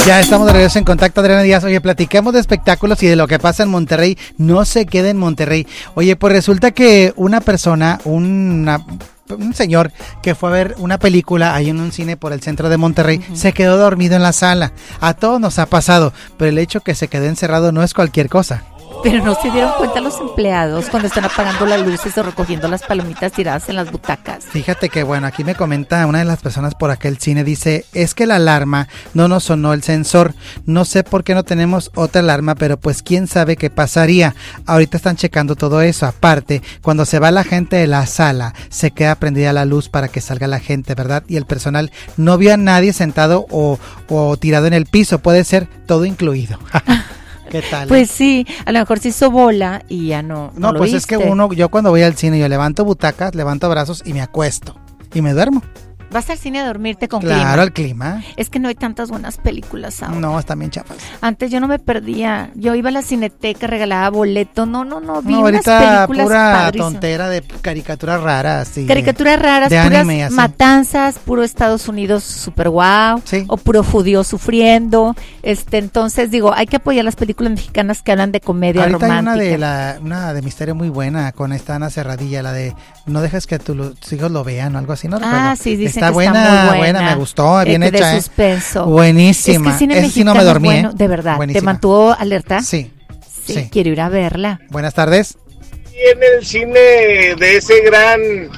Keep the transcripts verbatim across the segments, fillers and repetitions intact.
Ya estamos de regreso en Contacto, Adriana Díaz. Oye, platiquemos de espectáculos y de lo que pasa en Monterrey. No se quede en Monterrey. Oye, pues resulta que una persona, una, un señor que fue a ver una película ahí en un cine por el centro de Monterrey, uh-huh. se quedó dormido en la sala. A todos nos ha pasado, pero el hecho que se quedó encerrado no es cualquier cosa. Pero no se dieron cuenta los empleados cuando están apagando las luces o recogiendo las palomitas tiradas en las butacas. Fíjate que bueno, aquí me comenta una de las personas por aquel cine, dice, es que la alarma no nos sonó el sensor, no sé por qué no tenemos otra alarma, pero pues quién sabe qué pasaría. Ahorita están checando todo eso. Aparte, cuando se va la gente de la sala, se queda prendida la luz para que salga la gente, ¿verdad? Y el personal no vio a nadie sentado o, o tirado en el piso, puede ser todo incluido. ¿Qué tal? Pues sí, a lo mejor se hizo bola y ya no. No, no lo pues viste. Es que uno, yo cuando voy al cine, yo levanto butacas, levanto brazos y me acuesto. Y me duermo. ¿Vas al cine a dormirte con claro, clima? Claro, el clima. Es que no hay tantas buenas películas ahora. No, están bien chapas. Antes yo no me perdía. Yo iba a la cineteca, regalaba boleto. No, no, no. Vi no, unas ahorita películas pura padrísimas. Tontera de caricaturas raras. Y caricaturas de, raras, de puras anime, matanzas, puro Estados Unidos super guau. Sí. O puro judío sufriendo. Este, entonces digo, hay que apoyar las películas mexicanas que hablan de comedia ahorita romántica. Hay una de, la, una de misterio muy buena con esta Ana Serradilla, la de no dejes que tus hijos lo vean o algo así, ¿no? Ah, sí, dicen está que buena, está muy buena. Buena, me gustó, bien eh, hecha. De suspenso. Eh. Buenísima. Es que cine Ese sí no me dormí, bueno, ¿eh? De verdad. Buenísima. ¿Te mantuvo alerta? Sí, sí. Sí. Quiero ir a verla. Buenas tardes. En el cine de ese gran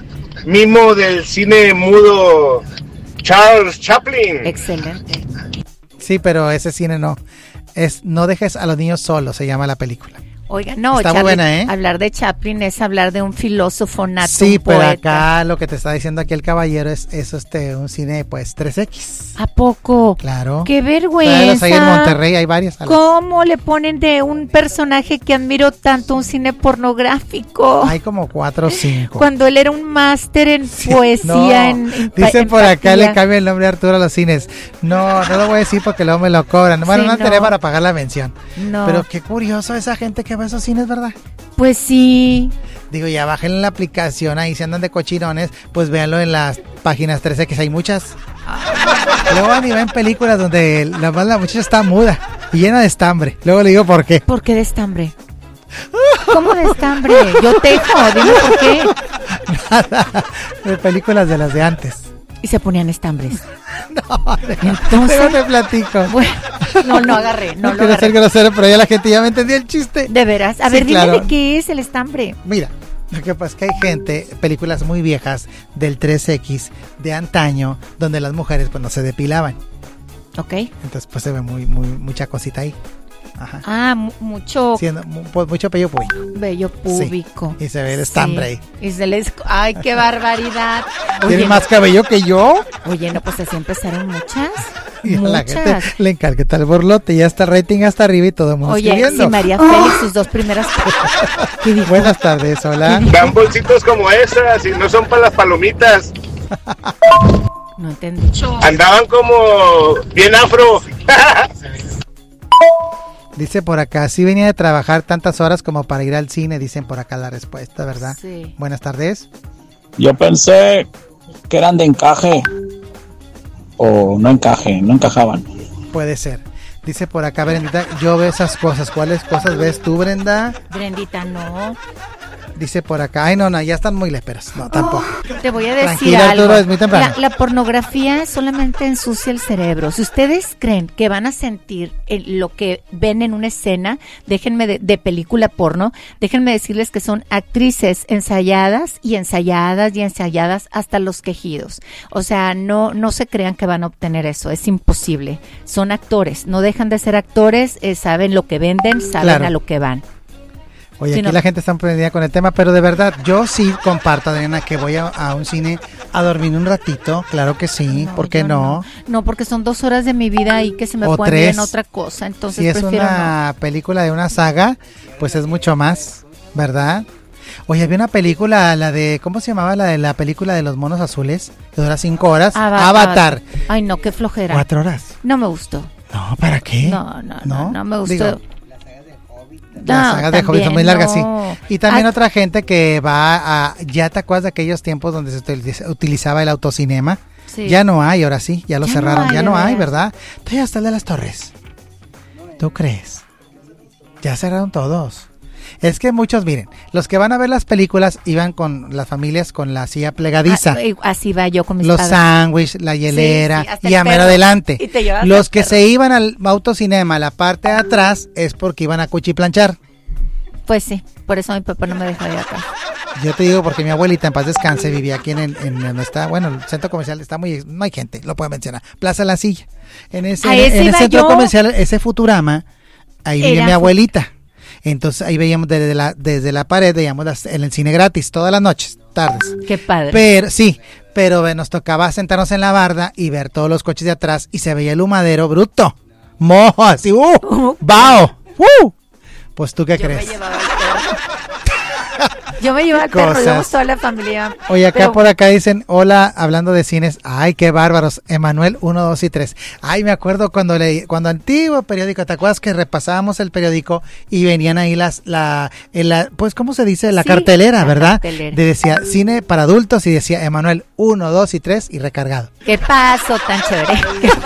mimo del cine mudo, Charles Chaplin. Excelente. Sí, pero ese cine no. Es No dejes a los niños solos, se llama la película. Oiga, no, está Chaplin, muy buena, ¿eh? Hablar de Chaplin es hablar de un filósofo nato, sí, un pero poeta. acá lo que te está diciendo aquí el caballero es, es este un cine pues tres equis. ¿A poco? Claro. ¡Qué vergüenza! Claro, ahí en Monterrey hay varias. Salas. ¿Cómo le ponen de un personaje que admiro tanto un cine pornográfico? Hay como cuatro o cinco. Cuando él era un máster en sí, poesía, no. en, en Dicen en por acá empatía. le cambia el nombre de Arturo a los cines. No, no lo voy a decir porque luego me lo cobran. Bueno, sí, no, no tenemos para pagar la mención. No. Pero qué curioso esa gente que va a esos cines, ¿verdad? Pues sí. Digo, ya bajen la aplicación ahí, si andan de cochinones, pues véanlo en las páginas tres equis, hay muchas. Luego van y ven películas donde la, la muchacha está muda y llena de estambre. Luego le digo por qué. ¿Por qué de estambre? ¿Cómo de estambre? Yo tejo, dime por qué. Nada, de películas de las de antes. Y se ponían estambres. No, entonces no te platico. Bueno, no, no agarré, no, no lo quiero agarré. ser grosero, pero ya la gente ya me entendió el chiste. ¿De veras? A sí, ver, dime claro. de qué es el estambre. Mira, lo que pasa es que hay gente, películas muy viejas del tres equis de antaño, donde las mujeres pues no se depilaban. Ok. Entonces pues se ve muy, muy, mucha cosita ahí. Ajá. Ah, mu- mucho Siendo, mu- mucho pello público. vello púbico. Sí. Y se ve el estambre ahí. Sí. Y se les... Ay, qué barbaridad. ¿Tienes más cabello que yo? Oye, no, pues así empezaron muchas. Y a muchas. la gente le encarga tal borlote, ya está rating hasta arriba y todo el mundo Oye, escribiendo. sí, María Félix, sus dos primeras... ¿Qué dijo? Buenas tardes, hola. Dan bolsitos como esas y no son para las palomitas. No entendí. Andaban como bien afro. Dice por acá, sí venía de trabajar tantas horas como para ir al cine, dicen por acá la respuesta, ¿verdad? Sí. Buenas tardes. Yo pensé que eran de encaje o no encaje, no encajaban. Puede ser. Dice por acá, Brendita, yo veo esas cosas. ¿Cuáles cosas ves tú, Brenda? Brendita, no. Dice por acá, ay no, no, ya están muy léperas. No, tampoco. Te voy a decir Tranquila, algo. Arturo, es muy temprano. La, la pornografía solamente ensucia el cerebro. Si ustedes creen que van a sentir el- lo que ven en una escena, déjenme de, de película porno, déjenme decirles que son actrices ensayadas y ensayadas y ensayadas hasta los quejidos. O sea, no, no se crean que van a obtener eso, es imposible. Son actores, no dejan de ser actores, eh, saben lo que venden, saben Claro. a lo que van. Oye, Sí, aquí no. la gente está prendida con el tema, pero de verdad, yo sí comparto, Adriana, que voy a, a un cine a dormir un ratito, claro que sí, ¿por qué yo no? No, porque son dos horas de mi vida ahí que se me O pueden ir tres. en otra cosa, entonces Si es prefiero una película de una saga, pues es mucho más, ¿verdad? Oye, había una película, la de, ¿cómo se llamaba? La de la película de los monos azules, que dura cinco horas. no. Avatar. Ay, no, qué flojera. Cuatro horas. No me gustó. No, ¿para qué? No, no, no, no me gustó. Digo, las No, sagas de Hobbit son muy también largas, no. sí. Y también Ah, otra gente que va a, ya te acuerdas de aquellos tiempos donde se utiliza- utilizaba el autocinema. Sí. Ya no hay, ahora sí, ya lo Ya cerraron, no hay, ya no de hay, veras. ¿verdad? Todavía está el de las Torres. ¿Tú crees? Ya cerraron todos. Es que muchos, miren, los que van a ver las películas iban con las familias con la silla plegadiza. Ah, eh, así va yo con mis Los padres. sándwiches, la hielera Sí, sí, hasta y el a mero perro. adelante. Y te llevas Los al que perro. se iban al autocinema, la parte de atrás, es porque iban a cuchiplanchar. Pues sí, por eso mi papá no me dejó ir acá. Yo te digo porque mi abuelita en paz descanse vivía aquí en el, en donde está, bueno, el centro comercial está muy, no hay gente, lo puedo mencionar. Plaza La Silla. En ese, A en, ese en el iba centro yo. comercial, ese Futurama, ahí vivía Era mi fu- abuelita. Entonces ahí veíamos desde la, desde la pared, veíamos las- en el cine gratis, todas las noches, tardes. Qué padre. Pero, sí, pero eh, nos tocaba sentarnos en la barda y ver todos los coches de atrás y se veía el humadero bruto. Mojo, así, uh, bao, uh. Pues tú qué Yo crees. me llevaba al perro. Yo me llevaba al perro, Cosas. íbamos toda la familia. Oye, acá Pero- por acá dicen, hola, hablando de cines, ay, qué bárbaros, Emanuel uno, dos y tres. Ay, me acuerdo cuando leí, cuando antiguo periódico, ¿te acuerdas que repasábamos el periódico y venían ahí las, la, en la pues, ¿cómo se dice? La Sí, cartelera, la ¿verdad? cartelera. De decía, cine para adultos y decía Emanuel uno, dos y tres y recargado. ¿Qué pasó tan chévere?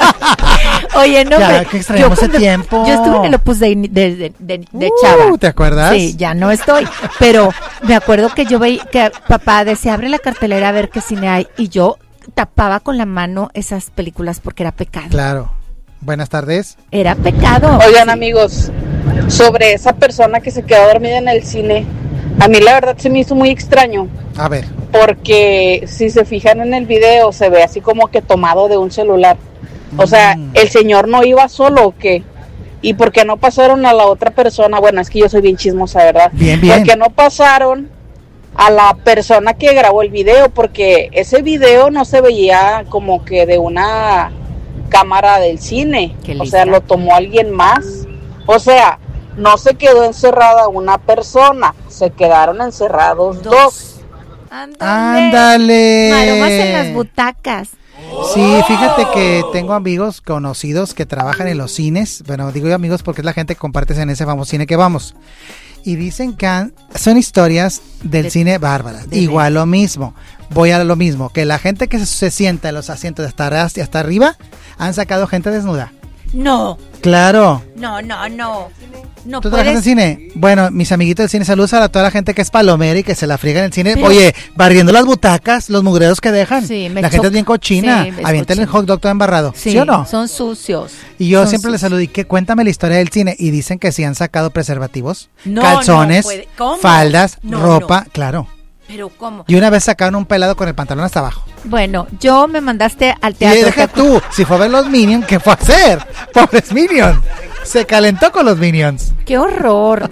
Oye, no, Ya, hombre, que extrañamos yo ese cuando- tiempo. Yo estuve en el Opus Dei de, de, de, de Uh, chava. ¿te acuerdas? Sí, ya no estoy. Pero me acuerdo que yo veía que papá decía, abre la cartelera a ver qué cine hay. Y yo tapaba con la mano esas películas porque era pecado. Claro. Buenas tardes. Era pecado. Oigan, amigos, sobre esa persona que se quedó dormida en el cine, a mí la verdad se me hizo muy extraño, A ver. porque si se fijan en el video se ve así como que tomado de un celular. O sea, Mm. ¿el señor no iba solo o qué? ¿Y por qué no pasaron a la otra persona? Bueno, es que yo soy bien chismosa, ¿verdad? Bien, bien. ¿Por qué no pasaron a la persona que grabó el video? Porque ese video no se veía como que de una cámara del cine. Qué O lista. sea, lo tomó alguien más. O sea, no se quedó encerrada una persona, se quedaron encerrados dos. Dos. Ándale. Ándale. Maromas en las butacas. Sí, fíjate que tengo amigos conocidos que trabajan en los cines. Bueno, digo yo amigos porque es la gente que compartes en ese famoso cine que vamos. Y dicen que han- son historias del De- cine bárbaras. de Igual lo mismo. Voy a lo mismo. Que la gente que se, se sienta en los asientos de hasta, hasta hasta arriba han sacado gente desnuda. No, Claro. no, no, no. No ¿Tú trabajas en puedes. cine? Bueno, mis amiguitos del cine, saludos a la- toda la gente que es palomera y que se la friega en el cine. Pero- Oye, barriendo las butacas, los mugreros que dejan. Sí, me la gente choca. es bien cochina. Sí, es Aviéntale el cochina. hot dog todo embarrado. ¿Sí, Sí, o no? son sucios. Y yo Son siempre les sucios. saludo y que cuéntame la historia del cine. Y dicen que sí han sacado preservativos, No, calzones, no puede. ¿Cómo? faldas, No, ropa, claro. Pero ¿cómo? Y una vez sacaron un pelado con el pantalón hasta abajo. Bueno, yo me mandaste al Y teatro. deja ¿te tú, si fue a ver los Minions, ¿qué fue a hacer? Pobres Minions. Se calentó con los Minions. acu- ¡Qué horror!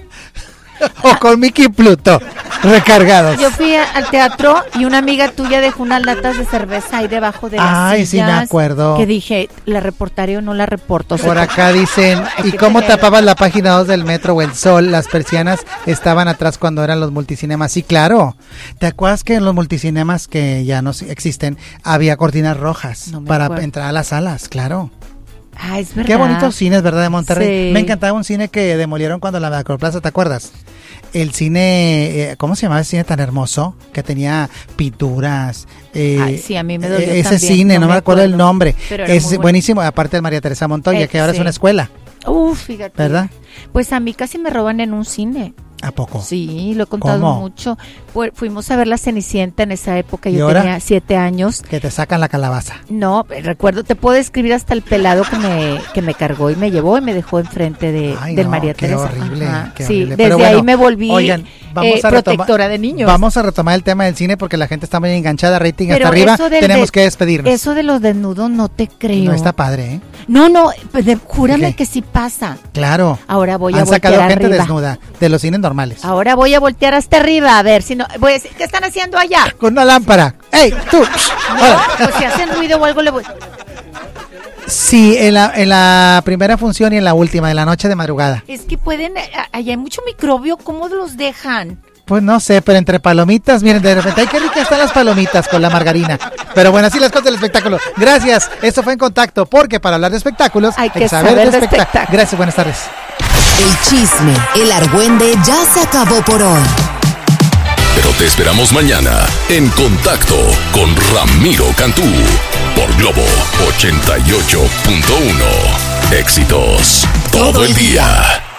O con Mickey y Pluto, recargados. Yo fui a- al teatro y una amiga tuya dejó unas latas de cerveza ahí debajo de las Ay, sí me sillas, acuerdo. Que dije, ¿la reportaré o no la reporto? Por acá dicen, Hay ¿y que cómo tener- tapabas la página dos del metro o el sol? Las persianas estaban atrás cuando eran los multicinemas. Sí, claro. ¿Te acuerdas que en los multicinemas que ya no existen había cortinas rojas No me para acuerdo. entrar a las salas? Claro. Ah, es verdad. Qué bonitos cines, ¿verdad? De Monterrey. Sí. Me encantaba un cine que demolieron cuando la Macroplaza, ¿te acuerdas? El cine, eh, ¿cómo se llamaba ese cine tan hermoso? Que tenía pinturas. Eh, Ay, sí, a mí me dolió eh, Ese también, cine, no no, me me acuerdo el acuerdo, nombre. pero era Es muy bueno. buenísimo, aparte de María Teresa Montoya, Eh, que ahora es sí. una escuela, Uf, fíjate. ¿verdad? Pues a mí casi me roban en un cine. ¿A poco? Sí, lo he contado ¿Cómo? mucho. Fu- fuimos a ver La Cenicienta en esa época, ¿Y yo ahora? tenía siete años. Que te sacan la calabaza. No, recuerdo, te puedo describir hasta el pelado que me, que me cargó y me llevó y me dejó enfrente de, Ay, del no, María qué Teresa. horrible, Ajá, qué sí, horrible. desde Pero bueno, ahí me volví oigan, vamos eh, a retoma- protectora de niños. Vamos a retomar el tema del cine porque la gente está muy enganchada, rating Pero hasta arriba. eso del Tenemos de- que despedirnos. Eso de los desnudos no te creo. No está padre, ¿eh? No, no, pues de- júrame ¿Qué? que sí pasa. Claro. Ahora voy a Han sacado voltear gente arriba. desnuda de los cines normales. Ahora voy a voltear hasta arriba a ver si no. Voy a decir, ¿qué están haciendo allá? Con una lámpara. ¡Ey, tú! No, Hola. pues si hacen ruido o algo le voy. Sí, en la, en la primera función y en la última, de la noche de madrugada. Es que pueden, eh, allá hay mucho microbio, ¿cómo los dejan? Pues no sé, pero entre palomitas, miren, de repente, ¡ay, qué ricas están las palomitas con la margarina! Pero bueno, así las cosas del espectáculo. Gracias, esto fue En Contacto, porque para hablar de espectáculos Hay que saber de espectá- espectáculos. Gracias, buenas tardes. El chisme, el argüende ya se acabó por hoy. Pero te esperamos mañana en Contacto con Ramiro Cantú por Globo ochenta y ocho punto uno. Éxitos todo el día.